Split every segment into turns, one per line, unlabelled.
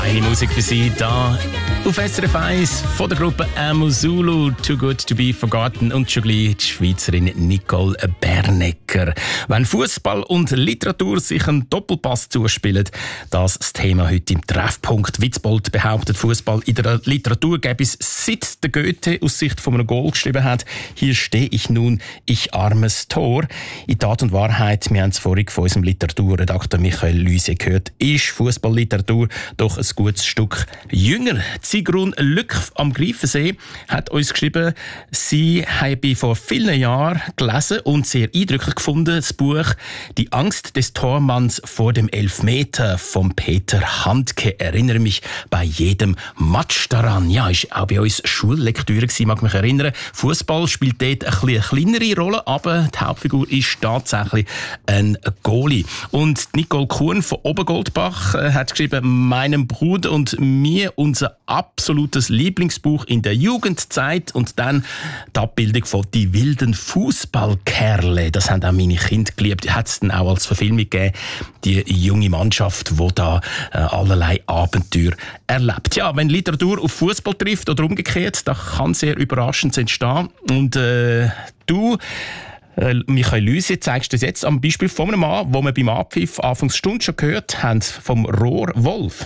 Eine Musik für Sie da auf SRF 1 von der Gruppe Amuzulu, Too Good to be Forgotten, und schon gleich die Schweizerin Nicole Bernecker. Wenn Fußball und Literatur sich einen Doppelpass zuspielen, das ist das Thema heute im Treffpunkt. Witzbold behauptet, Fußball in der Literatur gäbe es, seit der Goethe aus Sicht von einem Goal geschrieben hat: Hier stehe ich nun, ich armes Tor. In Tat und Wahrheit, wir haben es vorhin von unserem Literaturredakteur Michael Lüse gehört, ist Fußballliteratur doch ein gutes Stück jünger. Sigrun Lück am Greifensee hat uns geschrieben, sie habe vor vielen Jahren gelesen und sehr eindrücklich gefunden das Buch «Die Angst des Tormanns vor dem Elfmeter» von Peter Handke. Erinnere mich bei jedem Match daran. Ja, ist auch bei uns Schullektüre gewesen, mag mich erinnern. Fußball spielt dort eine kleinere Rolle, aber die Hauptfigur ist tatsächlich ein Goalie. Und Nicole Kuhn von Obergoldbach hat geschrieben, meinem Bruder und mir unser absolutes Lieblingsbuch in der Jugendzeit, und dann die Abbildung von «Die wilden Fußballkerle». Das haben auch meine Kinder geliebt. Hat es dann auch als Verfilmung gegeben, die junge Mannschaft, die da allerlei Abenteuer erlebt. Ja, wenn Literatur auf Fußball trifft oder umgekehrt, da kann sehr überraschend entstehen. Und du, Michael Lüse, zeigst das jetzt am Beispiel von einem Mann, wo wir beim Abpfiff Anfangsstunde schon gehört haben, vom Rohr Wolf.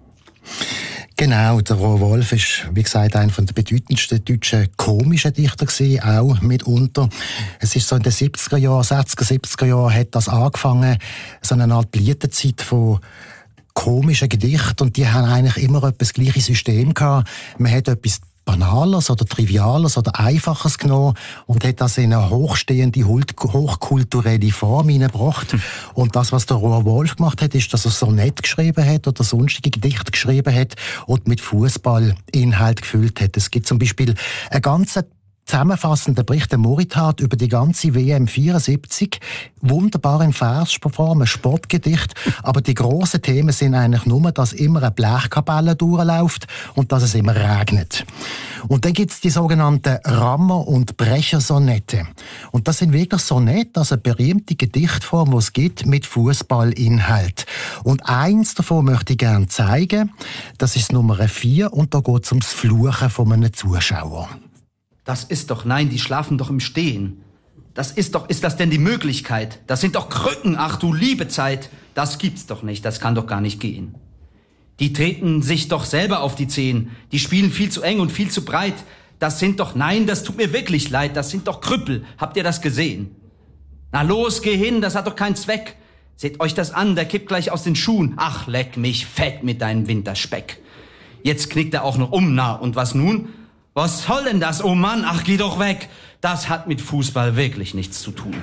Genau, der Rohr Wolf ist, wie gesagt, einer der bedeutendsten deutschen komischen Dichter gewesen, auch mitunter. Es ist so in den 60er Jahren, 60er, 70er Jahren hat das angefangen, so eine Art Blütezeit von komischen Gedichten, und die haben eigentlich immer etwas gleiches System gehabt. Man hat etwas Banales oder Triviales oder Einfaches genommen und hat das in eine hochstehende, hochkulturelle Form hineingebracht. Und das, was der Rohr Wolf gemacht hat, ist, dass er Sonett geschrieben hat oder sonstige Gedichte geschrieben hat und mit Fußballinhalt gefüllt hat. Es gibt zum Beispiel eine ganze zusammenfassender Bericht der Moritat über die ganze WM 74. Wunderbar in Versform, ein Sportgedicht. Aber die grossen Themen sind eigentlich nur, dass immer eine Blechkapelle durchläuft und dass es immer regnet. Und dann gibt's die sogenannten Rammer- und Brechersonette. Und das sind wirklich Sonette, also eine berühmte Gedichtform, die es gibt, mit Fußballinhalt. Und eins davon möchte ich gerne zeigen. Das ist Nummer 4 und da geht es ums Fluchen von einem Zuschauer.
Das ist doch, nein, die schlafen doch im Stehen. Ist das denn die Möglichkeit? Das sind doch Krücken, ach du liebe Zeit. Das gibt's doch nicht, das kann doch gar nicht gehen. Die treten sich doch selber auf die Zehen. Die spielen viel zu eng und viel zu breit. Das sind doch, nein, das tut mir wirklich leid, das sind doch Krüppel. Habt ihr das gesehen? Na los, geh hin, das hat doch keinen Zweck. Seht euch das an, der kippt gleich aus den Schuhen. Ach, leck mich fett mit deinem Winterspeck. Jetzt knickt er auch noch um, na, und was nun? Was soll denn das? Oh Mann, ach, geh doch weg. Das hat mit Fußball wirklich nichts zu tun.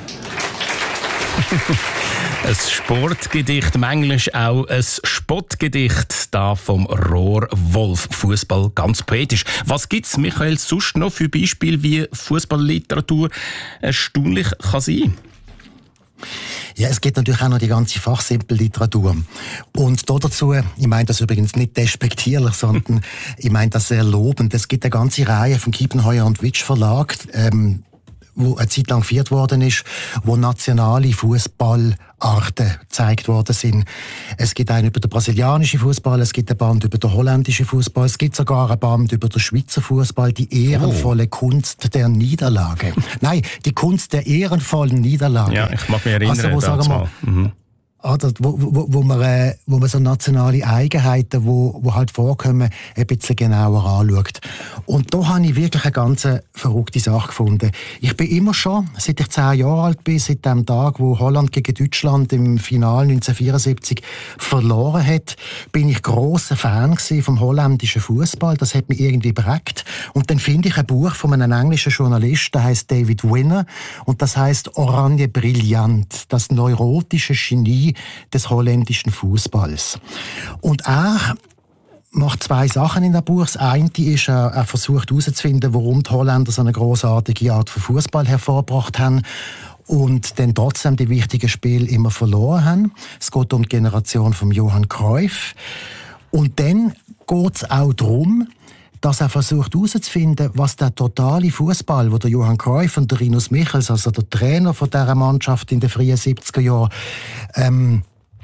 Ein Sportgedicht, manchmal auch ein Spottgedicht, da vom Rohr Wolf. Fußball ganz poetisch. Was gibt's, Michael, sonst noch für Beispiele, wie Fußballliteratur erstaunlich kann sein?
Ja, es gibt natürlich auch noch die ganze Fachsimpelliteratur. Und dazu, ich meine das übrigens nicht despektierlich, sondern ich meine das sehr lobend. Es gibt eine ganze Reihe vom Kiepenheuer und Witsch Verlag, wo eine Zeit lang geführt worden ist, wo nationale Fußballarten gezeigt worden sind. Es gibt einen über den brasilianischen Fußball, es gibt einen Band über den holländischen Fußball, es gibt sogar einen Band über den Schweizer Fußball, die ehrenvolle Kunst der Niederlage. Nein, die Kunst der ehrenvollen Niederlage.
Ja, ich mag mich erinnern.
Also, sagen wir, wo man so nationale Eigenheiten, wo halt vorkommen, ein bisschen genauer anschaut. Und da habe ich wirklich eine ganz verrückte Sache gefunden. Ich bin immer schon, seit ich 10 Jahre alt bin, seit dem Tag, wo Holland gegen Deutschland im Finale 1974 verloren hat, bin ich grosser Fan vom holländischen Fußball. Das hat mich irgendwie geprägt. Und dann finde ich ein Buch von einem englischen Journalist, der heißt David Winner, und das heißt Oranje Brillant, das neurotische Genie des holländischen Fußballs. Und er macht 2 Sachen in dem Buch. Das eine ist, er versucht herauszufinden, warum die Holländer so eine grossartige Art von Fußball hervorgebracht haben und dann trotzdem die wichtigen Spiele immer verloren haben. Es geht um die Generation von Johan Cruyff. Und dann geht es auch darum, dass er versucht herauszufinden, was der totale Fußball, wo der Johann Cruyff und der Rinus Michels, also der Trainer von dieser Mannschaft in den frühen 70er Jahren,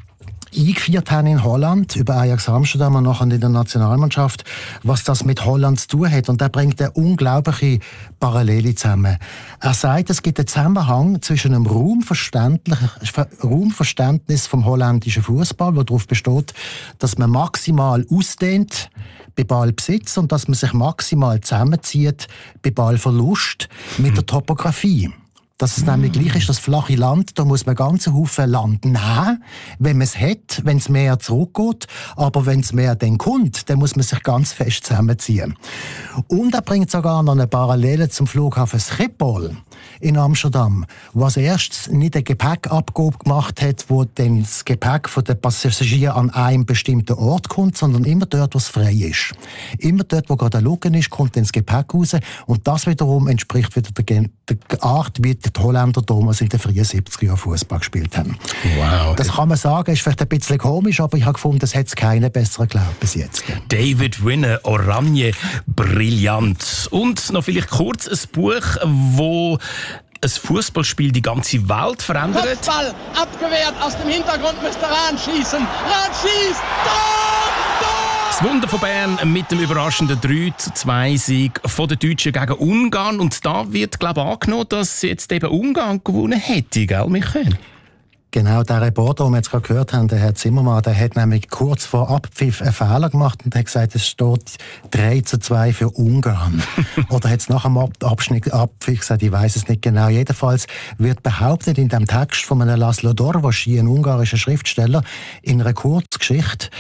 eingeführt haben in Holland, über Ajax Amsterdam und nachher in der Nationalmannschaft, was das mit Holland zu tun hat. Und er bringt eine unglaubliche Parallele zusammen. Er sagt, es gibt einen Zusammenhang zwischen einem Raumverständnis vom holländischen Fußball, das darauf besteht, dass man maximal ausdehnt bei Ballbesitz und dass man sich maximal zusammenzieht bei Ballverlust mit der Topografie. Dass es nämlich gleich ist, das flache Land, da muss man ganzen Haufen Land nehmen, wenn man es hat, wenn es mehr zurückgeht. Aber wenn es mehr dann kommt, dann muss man sich ganz fest zusammenziehen. Und er bringt sogar noch eine Parallele zum Flughafen Schiphol in Amsterdam, wo als erstes nicht eine Gepäckabgabe gemacht hat, wo dann das Gepäck der Passagiere an einem bestimmten Ort kommt, sondern immer dort, wo es frei ist. Immer dort, wo gerade ein Luken ist, kommt dann das Gepäck raus. Und das wiederum entspricht wieder der Art, wie die Holländer damals in den frühen 70er Jahren Fußball gespielt haben.
Wow.
Das kann man sagen, ist vielleicht ein bisschen komisch, aber ich habe gefunden, das hat es keinen besseren geglaubt bis jetzt.
David Winner, Oranje, brillant. Und noch vielleicht kurz ein Buch, wo ein Fußballspiel die ganze Welt verändert.
Kopfball abgewehrt, aus dem Hintergrund müsste Rahn schießen. Rahn schießt! Tor!
Das Wunder von Bern mit dem überraschenden 3:2-Sieg von den Deutschen gegen Ungarn. Und da wird, glaube ich, angenommen, dass jetzt eben Ungarn gewonnen hätte, gell, Michael?
Genau, der Reporter, den wir jetzt gerade gehört haben, der Herr Zimmermann, der hat nämlich kurz vor Abpfiff einen Fehler gemacht und hat gesagt, es steht 3:2 für Ungarn. Oder hat es nach dem Abpfiff gesagt, ich weiß es nicht genau. Jedenfalls wird behauptet in dem Text von einem Laszlo Dorvaschi, einem ungarischen Schriftsteller, in einer Kurzgeschichte,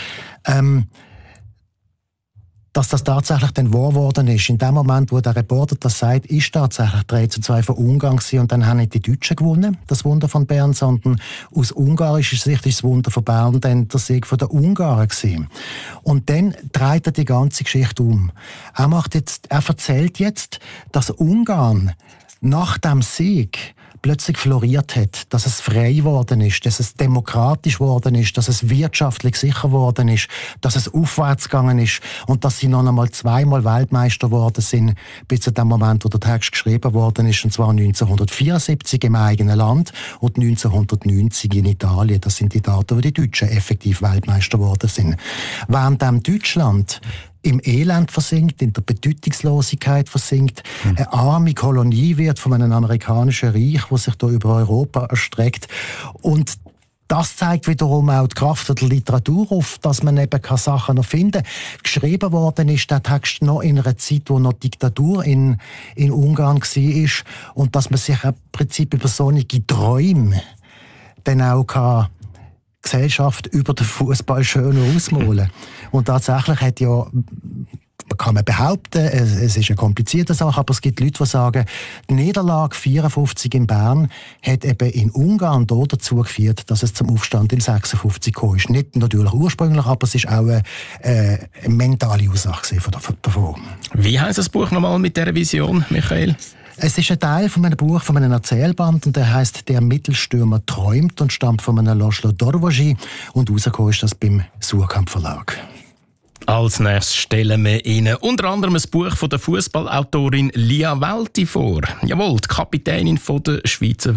dass das tatsächlich dann wahr geworden ist. In dem Moment, wo der Reporter das sagt, ist tatsächlich 3:2 für Ungarn gewesen. Und dann haben nicht die Deutschen gewonnen, das Wunder von Bern, sondern aus ungarischer Sicht ist das Wunder von Bern dann der Sieg von den Ungarn gewesen. Und dann dreht er die ganze Geschichte um. Er erzählt jetzt, dass Ungarn nach dem Sieg plötzlich floriert hat, dass es frei geworden ist, dass es demokratisch geworden ist, dass es wirtschaftlich sicher geworden ist, dass es aufwärts gegangen ist und dass sie noch einmal zweimal Weltmeister geworden sind, bis zu dem Moment, wo der Text geschrieben worden ist, und zwar 1974 im eigenen Land und 1990 in Italien. Das sind die Daten, wo die Deutschen effektiv Weltmeister geworden sind. Während Deutschland im Elend versinkt, in der Bedeutungslosigkeit versinkt, eine arme Kolonie wird von einem amerikanischen Reich, das sich da über Europa erstreckt. Und das zeigt wiederum auch die Kraft der Literatur auf, dass man eben keine Sachen noch finden. Geschrieben worden ist der Text noch in einer Zeit, wo noch Diktatur in Ungarn war und dass man sich im Prinzip über solche Träume dann auch Gesellschaft über den Fußball schöner ausmalen. Und tatsächlich hat ja, kann man behaupten, es ist eine komplizierte Sache, aber es gibt Leute, die sagen, die Niederlage 54 in Bern hat eben in Ungarn dazu geführt, dass es zum Aufstand in 56 gekommen ist. Nicht natürlich ursprünglich, aber es ist auch eine mentale Ursache davon.
Wie heisst das Buch nochmal mit dieser Vision, Michael?
Es ist ein Teil von einem Buch, von einem Erzählband, und der heisst «Der Mittelstürmer träumt» und stammt von einem Laszlo Dorvaschi, und rausgekommen ist das beim Suhrkamp Verlag.
Als nächstes stellen wir Ihnen unter anderem ein Buch von der Fußballautorin Lia Welti vor. Jawohl, die Kapitänin von der Schweizer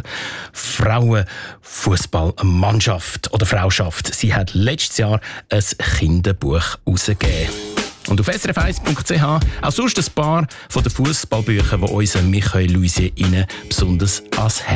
Frauenfußballmannschaft oder Frauschaft. Sie hat letztes Jahr ein Kinderbuch herausgegeben. Und auf srf1.ch auch sonst ein paar von den Fußballbüchern, die unser Michael Luisier Ihnen besonders ans Herz